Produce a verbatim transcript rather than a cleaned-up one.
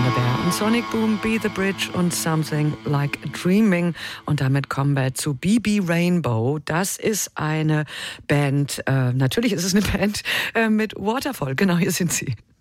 Bear und Sonic Boom, Be the Bridge und Something Like Dreaming. Und damit kommen wir zu B B Rainbow. Das ist eine Band, äh, natürlich ist es eine Band äh, mit Waterfall. Genau, hier sind sie.